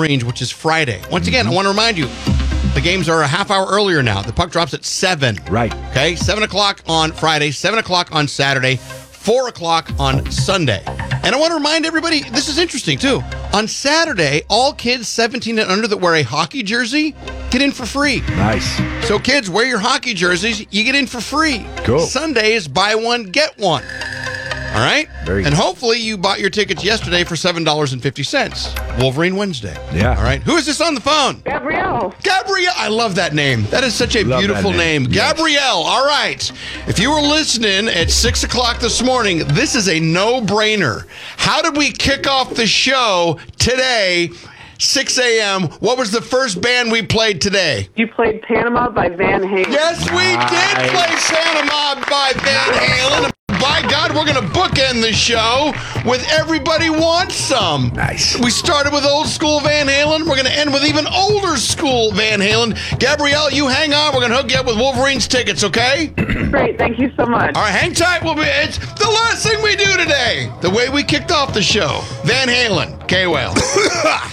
Wolverines, which is Friday. Once again, I want to remind you, the games are a half hour earlier now. The puck drops at 7. Right. Okay, 7 o'clock on Friday, 7 o'clock on Saturday, 4 o'clock on Sunday. And I want to remind everybody, this is interesting too. On Saturday, all kids 17 and under that wear a hockey jersey get in for free. Nice. So kids, wear your hockey jerseys, you get in for free. Cool. Sunday is buy one, get one. All right? Very and good. hopefully you bought your tickets yesterday for $7.50. Wolverine Wednesday. Yeah. All right. Who is this on the phone? Gabrielle. Gabrielle. I love that name. That is such a Love beautiful that name. name. Yes. Gabrielle. All right. If you were listening at 6 o'clock this morning, this is a no-brainer. How did we kick off the show today, 6 a.m.? What was the first band we played today? You played Panama by Van Halen. Yes, we did play Panama by Van Halen. By God, we're going to bookend the show with Everybody Wants Some. Nice. We started with old school Van Halen. We're going to end with even older school Van Halen. Gabrielle, you hang on. We're going to hook you up with Wolverines tickets, okay? Great. Thank you so much. All right, hang tight. It's the last thing we do today. The way we kicked off the show. Van Halen, K-Well.